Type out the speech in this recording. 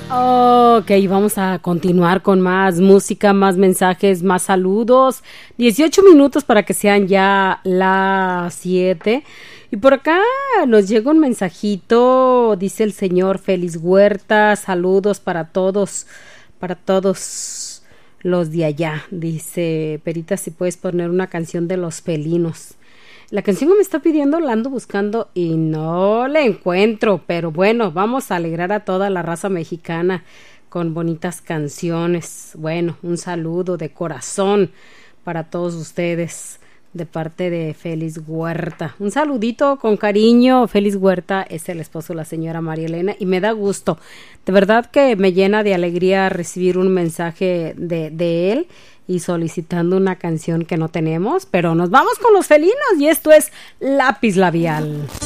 Ok, vamos a continuar con más música, más mensajes, más saludos. 18 minutos para que sean ya las 7. Y por acá nos llega un mensajito, dice el señor Félix Huerta, saludos para todos los de allá. Dice, Perita, si puedes poner una canción de Los Felinos. La canción que me está pidiendo la ando buscando y no la encuentro, pero bueno, vamos a alegrar a toda la raza mexicana con bonitas canciones. Bueno, un saludo de corazón para todos ustedes de parte de Félix Huerta. Un saludito con cariño. Félix Huerta es el esposo de la señora María Elena y me da gusto. De verdad que me llena de alegría recibir un mensaje de él y solicitando una canción que no tenemos, pero nos vamos con Los Felinos y esto es Lápiz Labial.